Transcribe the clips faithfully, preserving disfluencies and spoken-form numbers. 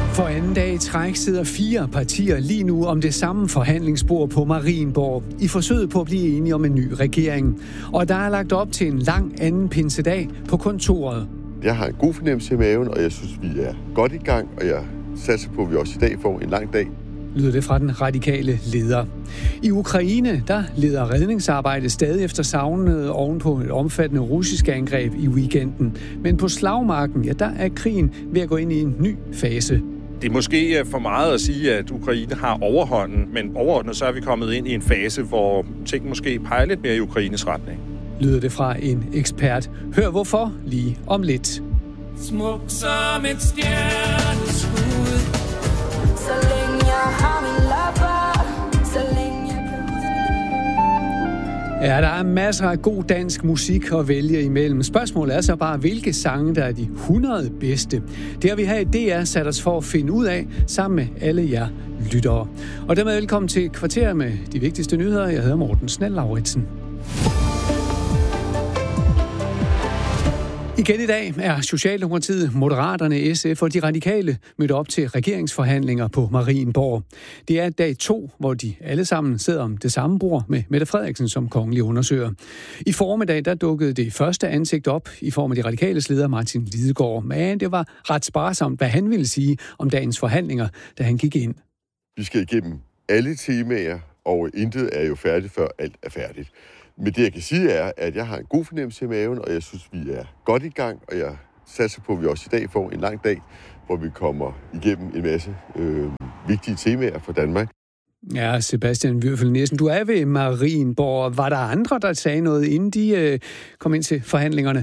For anden dag i træk sidder fire partier lige nu om det samme forhandlingsbord på Marienborg i forsøget på at blive enige om en ny regering. Og der er lagt op til en lang anden pinsedag på kontoret. Jeg har en god fornemmelse i maven, og jeg synes, vi er godt i gang, og jeg satser på, at vi også i dag får en lang dag. Lyder det fra den radikale leder. I Ukraine, der leder redningsarbejdet stadig efter savnet ovenpå et omfattende russisk angreb i weekenden. Men på slagmarken, ja, der er krigen ved at gå ind i en ny fase. Det er måske for meget at sige, at Ukraine har overhånden, men overordnet så er vi kommet ind i en fase, hvor ting måske peger lidt mere i Ukraines retning. Lyder det fra en ekspert. Hør hvorfor lige om lidt. Smuk som et stjerneskud, så længe jeg har min lapper, så længe jeg kan. Ja, der er masser af god dansk musik at vælge imellem. Spørgsmålet er så bare, hvilke sange, der er de hundrede bedste. Det har vi her i D R sat os for at finde ud af, sammen med alle jer lyttere. Og dermed velkommen til Kvarter med de vigtigste nyheder. Jeg hedder Morten Snell-Lauritsen. Igen i dag er Socialdemokratiet, Moderaterne, S F og de radikale mødt op til regeringsforhandlinger på Marienborg. Det er dag to, hvor de alle sammen sidder om det samme bord med Mette Frederiksen som kongelig undersøger. I formiddag der dukkede det første ansigt op i form af de radikales leder Martin Lidegaard, men det var ret sparsomt, hvad han ville sige om dagens forhandlinger, da han gik ind. Vi skal igennem alle temaer, og intet er jo færdigt, før alt er færdigt. Men det, jeg kan sige, er, at jeg har en god fornemmelse i maven, og jeg synes, vi er godt i gang, og jeg satser på, at vi også i dag får en lang dag, hvor vi kommer igennem en masse øh, vigtige temaer for Danmark. Ja, Sebastian Würfel Nielsen, du er ved Marienborg. Var der andre, der sagde noget, inden de øh, kom ind til forhandlingerne?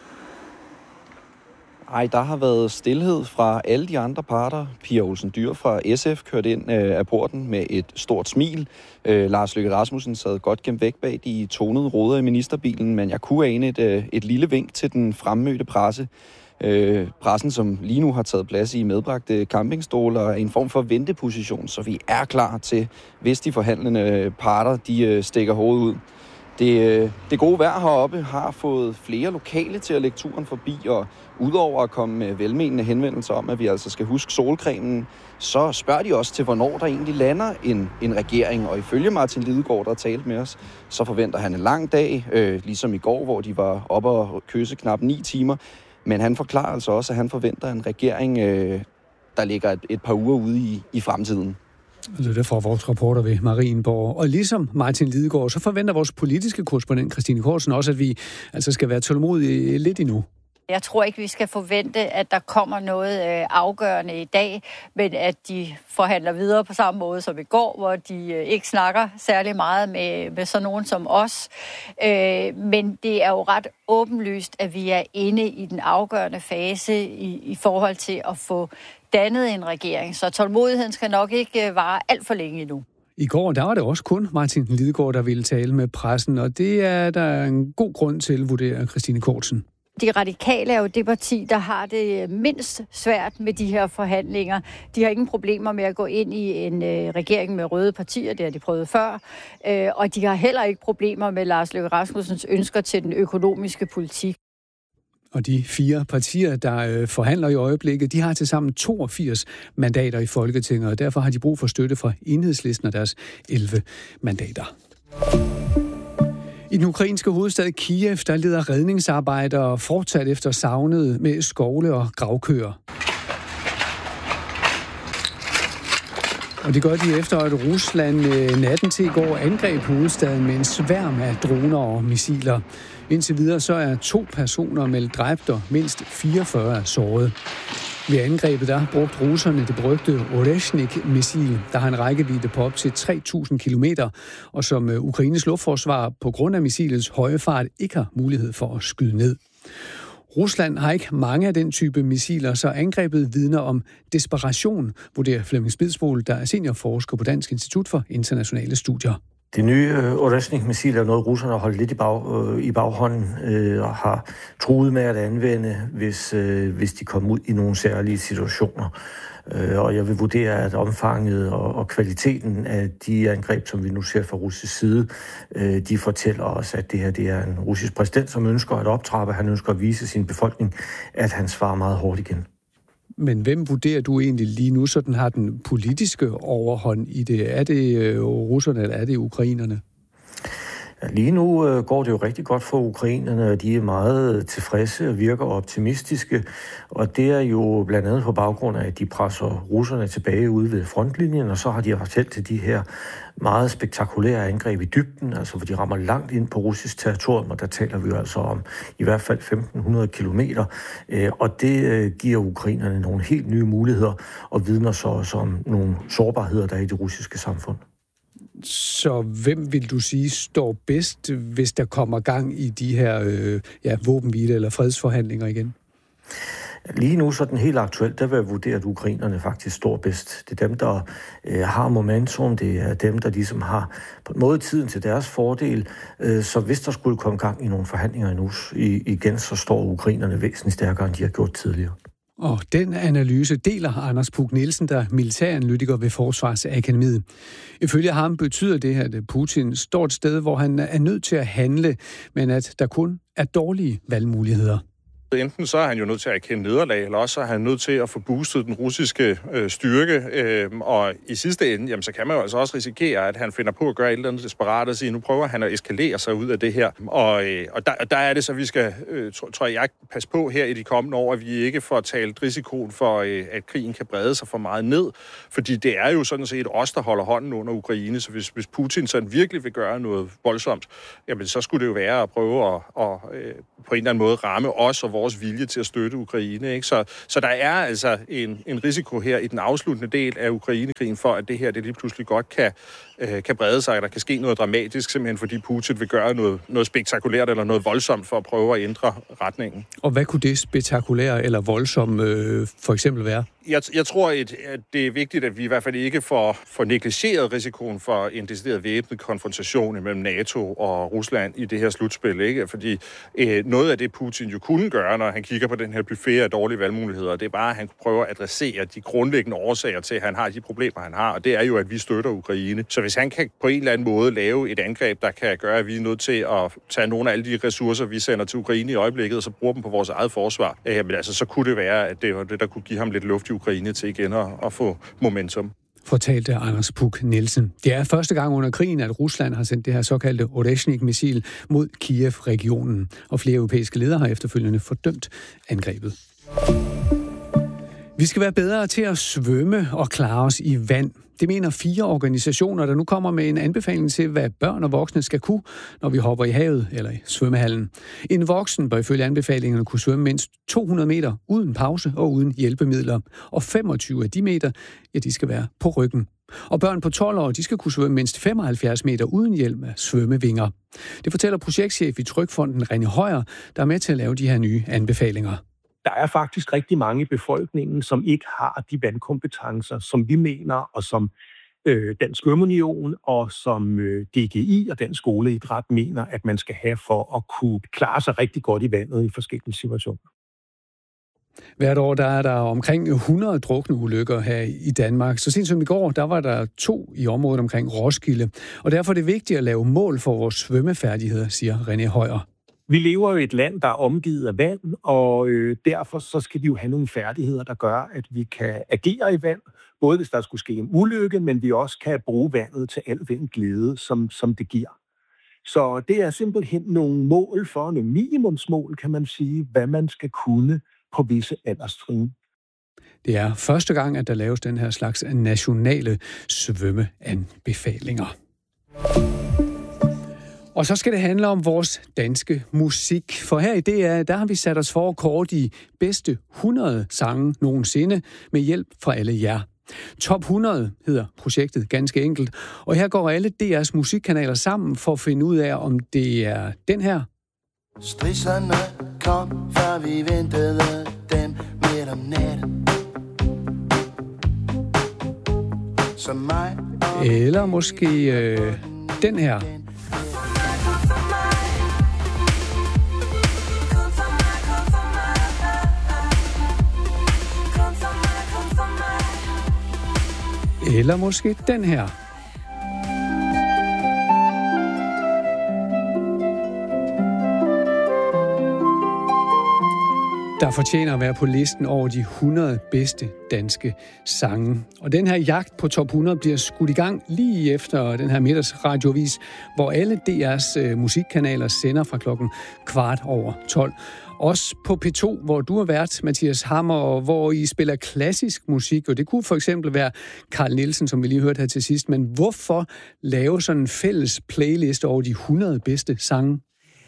Ej, der har været stilhed fra alle de andre parter. Pia Olsen Dyhr fra S F kørte ind øh, af porten med et stort smil. Øh, Lars Løkke Rasmussen sad godt gemt væk bag de tonede ruder i ministerbilen, men jeg kunne ane et, øh, et lille vink til den fremmødte presse. Øh, pressen, som lige nu har taget plads i medbragte campingstole og er i en form for venteposition, så vi er klar til, hvis de forhandlende parter de, øh, stikker hovedet ud. Det, det gode vejr heroppe har fået flere lokale til at lægge turen forbi, og udover at komme med velmenende henvendelser om, at vi altså skal huske solcremen, så spørger de også til, hvornår der egentlig lander en, en regering. Og ifølge Martin Lidegaard, der talte med os, så forventer han en lang dag, øh, ligesom i går, hvor de var oppe og kysse knap ni timer. Men han forklarer altså også, at han forventer en regering, øh, der ligger et, et par uger ude i, i fremtiden. Det er fra vores rapporter ved Marienborg. Og ligesom Martin Lidegaard, så forventer vores politiske korrespondent Christine Korsen også, at vi altså skal være tålmodige lidt endnu. Jeg tror ikke, vi skal forvente, at der kommer noget øh, afgørende i dag, men at de forhandler videre på samme måde som i går, hvor de øh, ikke snakker særlig meget med, med sådan nogen som os. Øh, men det er jo ret åbenlyst, at vi er inde i den afgørende fase i, i forhold til at få dannet en regering. Så tålmodigheden skal nok ikke øh, vare alt for længe endnu. I går, der var det også kun Martin Lidegaard, der ville tale med pressen, og det er der en god grund til, vurderer Christine Korsen. De radikale er jo det parti, der har det mindst svært med de her forhandlinger. De har ingen problemer med at gå ind i en øh, regering med røde partier, det har de prøvet før. Øh, og de har heller ikke problemer med Lars Løkke Rasmussens ønsker til den økonomiske politik. Og de fire partier, der øh, forhandler i øjeblikket, de har tilsammen toogfirs mandater i Folketinget, og derfor har de brug for støtte fra Enhedslisten og deres elleve mandater. I den ukrainske hovedstad Kiev, der leder redningsarbejdere fortsat efter savnede med skovle og gravkøer. Og det gør de efter, at Rusland natten til i går angreb hovedstaden med en sværm af droner og missiler. Indtil videre så er to personer meldt dræbt og mindst fireogfyrre er såret. Ved angrebet der brugte russerne det berygtede Oreshnik-missil, der har en rækkevidde på op til tre tusind kilometer, og som Ukraines luftforsvar på grund af missilets høje fart ikke har mulighed for at skyde ned. Rusland har ikke mange af den type missiler, så angrebet vidner om desperation, vurderer Flemming Spidsbol, der er seniorforsker på Dansk Institut for Internationale Studier. Det nye øh, Oreshnik-missil er noget, russerne har holdt lidt i, bag, øh, i baghånden øh, og har truet med at anvende, hvis, øh, hvis de kommer ud i nogle særlige situationer. Øh, og jeg vil vurdere, at omfanget og, og kvaliteten af de angreb, som vi nu ser fra russisk side, øh, de fortæller os, at det her det er en russisk præsident, som ønsker at optrappe. Han ønsker at vise sin befolkning, at han svarer meget hårdt igen. Men hvem vurderer du egentlig lige nu, så den har den politiske overhånd i det? Er det øh, russerne, eller er det ukrainerne? Ja, lige nu øh, går det jo rigtig godt for ukrainerne, og de er meget tilfredse og virker optimistiske. Og det er jo blandt andet på baggrund af, at de presser russerne tilbage ude ved frontlinjen, og så har de haft held til de her meget spektakulære angreb i dybden, altså hvor de rammer langt ind på russisk territorium, og der taler vi jo altså om i hvert fald femten hundrede kilometer. Øh, og det øh, giver ukrainerne nogle helt nye muligheder, og vidner så også om nogle sårbarheder, der er i det russiske samfund. Så hvem vil du sige står bedst, hvis der kommer gang i de her øh, ja, våbenhvile eller fredsforhandlinger igen? Lige nu, så den helt aktuelt, der vil jeg vurdere, at ukrainerne faktisk står bedst. Det er dem, der øh, har momentum, det er dem, der ligesom har på en måde tiden til deres fordel. Øh, så hvis der skulle komme gang i nogle forhandlinger endnu, i, igen, så står ukrainerne væsentligt stærkere, end de har gjort tidligere. Og den analyse deler Anders Puk Nielsen, der er militæranalytiker ved Forsvarsakademiet. Ifølge ham betyder det her, at Putin står et sted, hvor han er nødt til at handle, men at der kun er dårlige valgmuligheder. Enten så er han jo nødt til at erkende nederlag, eller også er han nødt til at få boostet den russiske øh, styrke. Øh, og i sidste ende, jamen, så kan man jo altså også risikere, at han finder på at gøre et eller andet desperat og sige, nu prøver han at eskalere sig ud af det her. Og, øh, og der, der er det så, vi skal, øh, tror jeg, passe på her i de kommende år, at vi ikke får talt risikoen for, øh, at krigen kan brede sig for meget ned. Fordi det er jo sådan set os, der holder hånden under Ukraine. Så hvis, hvis Putin sådan virkelig vil gøre noget voldsomt, jamen, så skulle det jo være at prøve at, at øh, på en eller anden måde ramme os og vores vilje til at støtte Ukraine. Ikke? Så, så der er altså en, en risiko her i den afsluttende del af Ukrainekrigen for, at det her det lige pludselig godt kan, øh, kan brede sig, at der kan ske noget dramatisk, simpelthen fordi Putin vil gøre noget, noget spektakulært eller noget voldsomt for at prøve at ændre retningen. Og hvad kunne det spektakulære eller voldsomt øh, for eksempel være? Jeg, jeg tror, at, at det er vigtigt, at vi i hvert fald ikke får, får negligeret risikoen for en decideret væbnet konfrontation mellem NATO og Rusland i det her slutspil. Ikke? Fordi øh, noget af det, Putin jo kunne gøre, når han kigger på den her buffet af dårlige valgmuligheder, det er bare, at han prøver at adressere de grundlæggende årsager til, at han har de problemer, han har. Og det er jo, at vi støtter Ukraine. Så hvis han kan på en eller anden måde lave et angreb, der kan gøre, at vi er nødt til at tage nogle af alle de ressourcer, vi sender til Ukraine i øjeblikket, og så bruger dem på vores eget forsvar, øh, men altså, så kunne det være, at det var det, der kunne give ham lidt luft i Ukraine til igen at, at få momentum. Fortalte Anders Puk Nielsen. Det er første gang under krigen, at Rusland har sendt det her såkaldte Oreshnik-missil mod Kiev-regionen, og flere europæiske ledere har efterfølgende fordømt angrebet. Vi skal være bedre til at svømme og klare os i vand. Det mener fire organisationer, der nu kommer med en anbefaling til, hvad børn og voksne skal kunne, når vi hopper i havet eller i svømmehallen. En voksen bør ifølge anbefalingerne kunne svømme mindst to hundrede meter uden pause og uden hjælpemidler. Og femogtyve af de meter, ja, de skal være på ryggen. Og børn på tolv år, de skal kunne svømme mindst femoghalvfjerds meter uden hjælp af svømmevinger. Det fortæller projektchef i Trygfonden René Højer, der er med til at lave de her nye anbefalinger. Der er faktisk rigtig mange i befolkningen, som ikke har de vandkompetencer, som vi mener, og som øh, Dansk Svømmeunion og som øh, D G I og Dansk Skoleidræt mener, at man skal have for at kunne klare sig rigtig godt i vandet i forskellige situationer. Hvert år der er der omkring hundrede drukneulykker her i Danmark. Så sent som i går, der var der to i området omkring Roskilde. Og derfor er det vigtigt at lave mål for vores svømmefærdigheder, siger René Højer. Vi lever jo i et land, der er omgivet af vand, og øh, derfor så skal vi jo have nogle færdigheder, der gør, at vi kan agere i vand, både hvis der skulle ske en ulykke, men vi også kan bruge vandet til al den glæde, som, som det giver. Så det er simpelthen nogle mål for, nogle minimumsmål, kan man sige, hvad man skal kunne på visse alderstrin. Det er første gang, at der laves den her slags nationale svømmeanbefalinger. Og så skal det handle om vores danske musik. For her i D R, der har vi sat os for at kåre de bedste hundrede sange nogensinde med hjælp fra alle jer. Top hundrede hedder projektet ganske enkelt. Og her går alle D R's musikkanaler sammen for at finde ud af, om det er den her. Strisserne kom, før vi ventede dem midt om natten. Som mig. Eller måske øh, den her. Eller måske den her. der fortjener at være på listen over de hundrede bedste danske sange. Og den her jagt på top hundrede bliver skudt i gang lige efter den her middagsradiovis, hvor alle D R's øh, musikkanaler sender fra klokken kvart over tolv. Også på P to, hvor du har været, Mathias Hammer, og hvor I spiller klassisk musik, og det kunne for eksempel være Carl Nielsen, som vi lige hørte her til sidst. Men hvorfor lave sådan en fælles playlist over de hundrede bedste sange?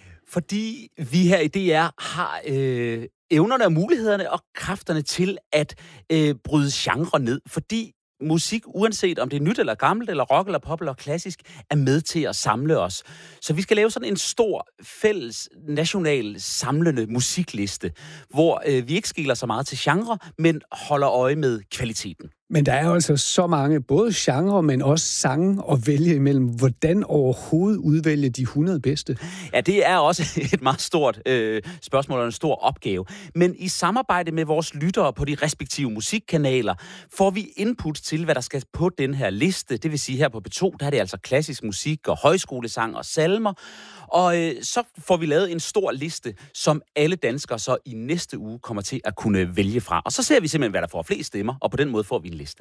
Fordi vi her i D R har øh, evnerne og mulighederne og kræfterne til at øh, bryde genre ned. Fordi musik, uanset om det er nyt eller gammelt, eller rock eller pop eller klassisk, er med til at samle os. Så vi skal lave sådan en stor, fælles, national, samlende musikliste, hvor øh, vi ikke skiller så meget til genre, men holder øje med kvaliteten. Men der er jo altså så mange, både genre, men også sange at vælge imellem. Hvordan overhovedet udvælge de hundrede bedste? Ja, det er også et meget stort øh, spørgsmål og en stor opgave. Men i samarbejde med vores lyttere på de respektive musikkanaler, får vi input til, hvad der skal på den her liste. Det vil sige, her på P to, der er det altså klassisk musik og højskolesang og salmer. Og øh, så får vi lavet en stor liste, som alle danskere så i næste uge kommer til at kunne vælge fra. Og så ser vi simpelthen, hvad der får flest stemmer, og på den måde får vi en liste.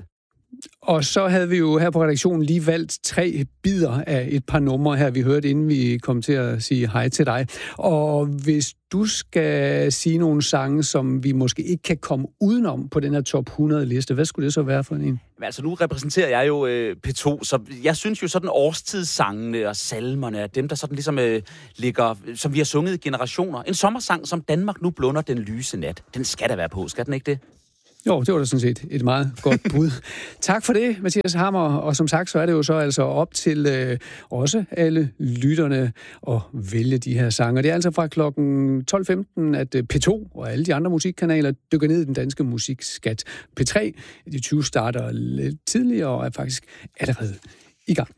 Og så havde vi jo her på redaktionen lige valgt tre bidder af et par numre her, vi hørte, inden vi kom til at sige hej til dig. Og hvis du skal sige nogle sange, som vi måske ikke kan komme udenom på den her top hundrede liste, hvad skulle det så være for en? Men altså, nu repræsenterer jeg jo øh, P to, så jeg synes jo sådan årstidssangene og salmerne, dem der sådan ligesom øh, ligger, som vi har sunget i generationer. En sommersang, som Danmark nu blunder den lyse nat. Den skal der være på, skal den ikke det? Jo, det var da sådan set et meget godt bud. Tak for det, Mathias Hammer. Og som sagt, så er det jo så altså op til øh, også alle lytterne at vælge de her sange. Det er altså fra klokken tolv femten, at øh, P to og alle de andre musikkanaler dykker ned i den danske musikskat. P tre, de tyve starter lidt tidligere og er faktisk allerede i gang.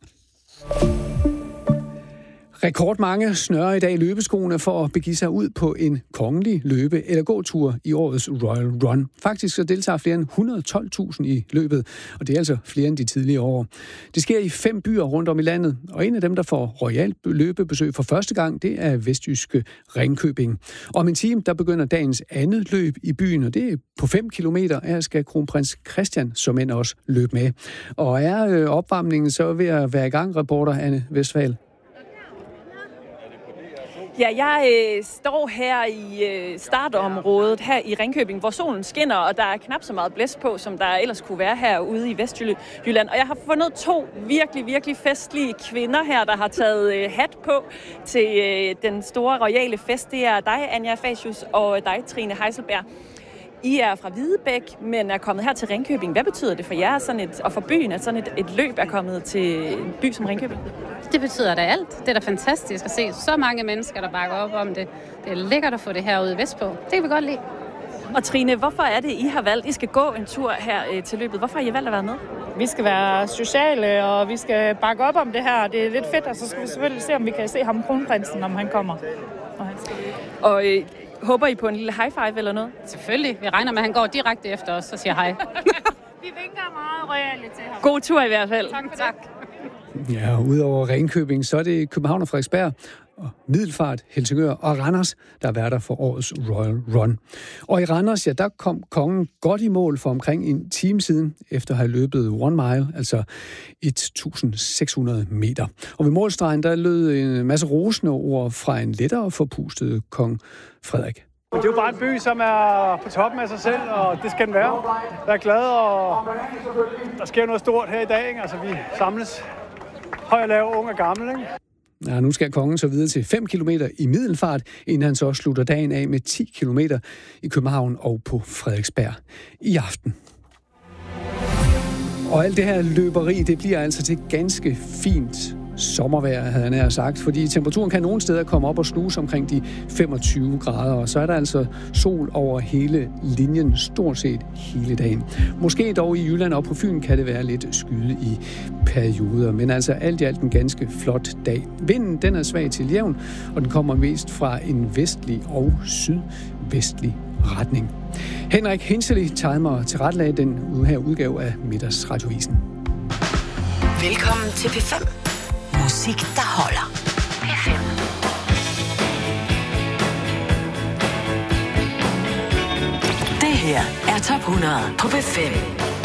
Rekordmange snører i dag løbeskoene for at begive sig ud på en kongelig løbe- eller gåtur i årets Royal Run. Faktisk så deltager flere end et hundrede og tolv tusind i løbet, og det er altså flere end de tidligere år. Det sker i fem byer rundt om i landet, og en af dem, der får royalt løbebesøg for første gang, det er vestjyske Ringkøbing. Om en time, der begynder dagens andet løb i byen, og det er på fem kilometer. Her skal kronprins Christian som end også løbe med. Og er opvarmningen så ved at være i gang, reporter Anne Vestfald? Ja, jeg øh, står her i øh, startområdet her i Ringkøbing, hvor solen skinner, og der er knap så meget blæst på, som der ellers kunne være herude i Vestjylland. Og jeg har fundet to virkelig, virkelig festlige kvinder her, der har taget øh, hat på til øh, den store royale fest. Det er dig, Anja Fasius, og dig, Trine Heiselberg. I er fra Hvidebæk, men er kommet her til Ringkøbing. Hvad betyder det for jer sådan et, og for byen, at sådan et, et løb er kommet til en by som Ringkøbing? Det betyder da alt. Det er da fantastisk at se så mange mennesker, der bakker op om det. Det er lækkert at få det herude vestpå. Det kan vi godt lide. Og Trine, hvorfor er det, I har valgt, I skal gå en tur her øh, til løbet? Hvorfor har I valgt at være med? Vi skal være sociale, og vi skal bakke op om det her. Det er lidt fedt, og så skal vi selvfølgelig se, om vi kan se ham, kronprinsen, om han kommer. Og, han skal... og øh, håber I på en lille high five eller noget? Selvfølgelig. Vi regner med, at han går direkte efter os og siger hej. Vi vinker meget royale til ham. God tur i hvert fald. Tak for tak. Ja, udover Ringkøbing, så er det København og Frederiksberg, og Middelfart, Helsingør og Randers, der er værter for årets Royal Run. Og i Randers, ja, der kom kongen godt i mål for omkring en time siden, efter at have løbet one mile, altså tusind seks hundrede meter. Og ved målstregen, der lød en masse rosende ord fra en lettere forpustet kong Frederik. Det er jo bare en by, som er på toppen af sig selv, og det skal den være. Jeg er glad, og der sker noget stort her i dag, ikke? Altså, vi samles høj og lav, ung og gammel, ikke? Ja, nu skal kongen så videre til fem kilometer i Middelfart, inden han så slutter dagen af med ti kilometer i København og på Frederiksberg i aften. Og alt det her løberi, det bliver altså til ganske fint sommervejr, havde han nær sagt, fordi temperaturen kan nogle steder komme op og snuse omkring de femogtyve grader, og så er der altså sol over hele linjen, stort set hele dagen. Måske dog i Jylland og på Fyn kan det være lidt skyde i perioder, men altså alt i alt en ganske flot dag. Vinden, den er svag til jævn, og den kommer mest fra en vestlig og sydvestlig retning. Henrik Hinsley timer til retlagde den her udgave af Middagsradiovisen. Velkommen til P fem. Musik, der holder. P fem. her er Top hundrede på B fem.